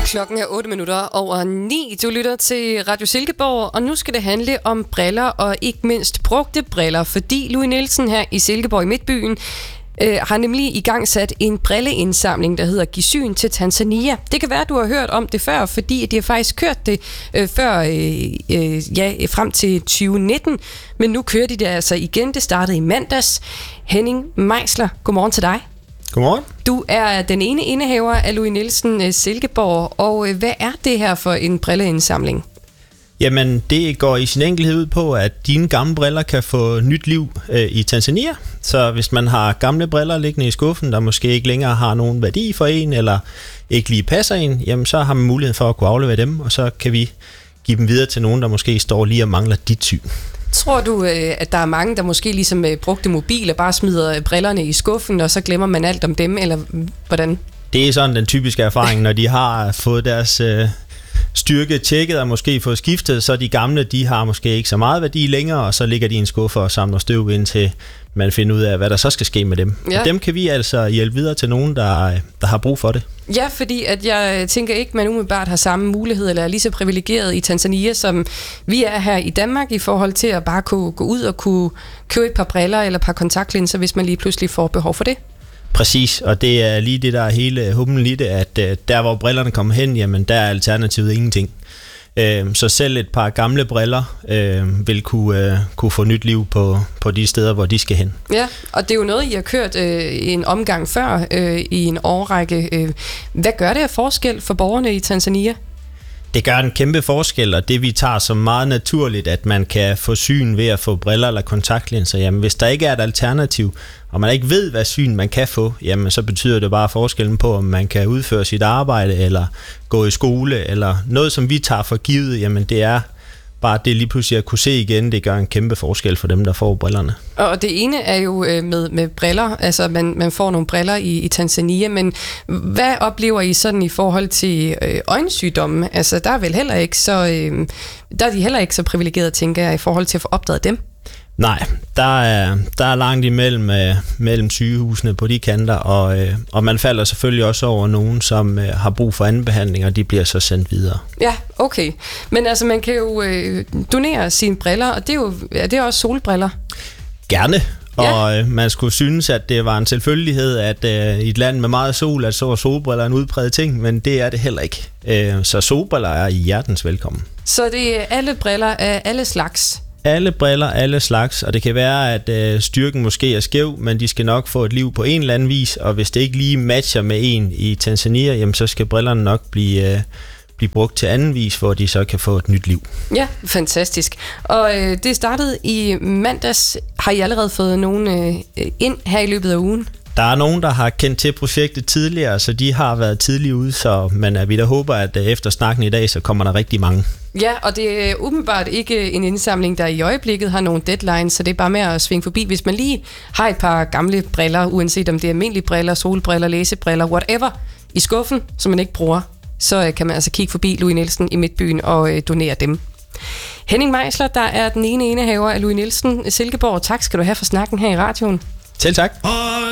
Klokken er 8:08. Du lytter til Radio Silkeborg, og nu skal det handle om briller, og ikke mindst brugte briller, fordi Louis Nielsen her i Silkeborg i Midtbyen har nemlig i gang sat en brilleindsamling, der hedder Giv syn til Tanzania. Det kan være, at du har hørt om det før, fordi de har faktisk kørt det frem til 2019, men nu kører de det altså igen. Det startede i mandags. Henning Meisler, godmorgen til dig. Godmorgen. Du er den ene indehaver af Louis Nielsen Silkeborg, og hvad er det her for en brilleindsamling? Jamen, det går i sin enkelhed ud på, at dine gamle briller kan få nyt liv i Tanzania. Så hvis man har gamle briller liggende i skuffen, der måske ikke længere har nogen værdi for en, eller ikke lige passer en, jamen så har man mulighed for at kunne aflevere dem, og så kan vi give dem videre til nogen, der måske står lige og mangler dit syn. Tror du, at der er mange, der måske ligesom brugte mobiler, bare smider brillerne i skuffen, og så glemmer man alt om dem, eller hvordan? Det er sådan den typiske erfaring, når de har fået deres styrke tjekket og måske fået skiftet, så de gamle, de har måske ikke så meget værdi længere, og så ligger de i en skuffe og samler støv indtil man finder ud af, hvad der så skal ske med dem. Ja. Og dem kan vi altså hjælpe videre til nogen, der har brug for det. Ja, fordi at jeg tænker ikke, man umiddelbart har samme mulighed, eller er lige så privilegeret i Tanzania, som vi er her i Danmark, i forhold til at bare kunne gå ud og kunne købe et par briller eller et par kontaktlinser, hvis man lige pludselig får behov for det. Præcis, og det er lige det, der er hele humlen i det, at der hvor brillerne kommer hen, jamen der er alternativet ingenting. Så selv et par gamle briller vil kunne få nyt liv på de steder, hvor de skal hen. Ja, og det er jo noget, I har kørt en omgang før i en årrække. Hvad gør det af forskel for borgerne i Tanzania? Det gør en kæmpe forskel, og det vi tager som meget naturligt, at man kan få syn ved at få briller eller kontaktlinser. Jamen hvis der ikke er et alternativ, og man ikke ved, hvad syn man kan få, jamen så betyder det bare forskellen på, om man kan udføre sit arbejde, eller gå i skole, eller noget, som vi tager for givet, jamen det er bare det lige pludselig at kunne se igen, det gør en kæmpe forskel for dem, der får brillerne. Og det ene er jo med briller, altså man får nogle briller i Tanzania, men hvad oplever I sådan i forhold til øjensygdomme? Altså der er vel heller ikke så, der er de heller ikke så privilegerede, tænker jeg, i forhold til at få opdaget dem. Nej, der er langt mellem sygehusene på de kanter, og man falder selvfølgelig også over nogen, som har brug for anden behandling, og de bliver så sendt videre. Ja, okay. Men altså, man kan jo donere sine briller, og er det også solbriller? Gerne. Og man skulle synes, at det var en selvfølgelighed, at i et land med meget sol, at så var solbriller en udpræget ting, men det er det heller ikke. Så solbriller er hjertens velkommen. Så det er alle briller af alle slags? Alle briller, alle slags, og det kan være, at styrken måske er skæv, men de skal nok få et liv på en eller anden vis, og hvis det ikke lige matcher med en i Tanzania, jamen så skal brillerne nok blive brugt til anden vis, hvor de så kan få et nyt liv. Ja, fantastisk. Og det startede i mandags. Har I allerede fået nogen ind her i løbet af ugen? Der er nogen, der har kendt til projektet tidligere, så de har været tidligt ude, men vi da håber, at efter snakken i dag, så kommer der rigtig mange. Ja, og det er åbenbart ikke en indsamling, der i øjeblikket har nogle deadlines, så det er bare med at svinge forbi. Hvis man lige har et par gamle briller, uanset om det er almindelige briller, solbriller, læsebriller, whatever, i skuffen, som man ikke bruger, så kan man altså kigge forbi Louis Nielsen i Midtbyen og donere dem. Henning Meisler, der er den ene indehaver af Louis Nielsen Silkeborg. Tak skal du have for snakken her i radioen. Selv tak.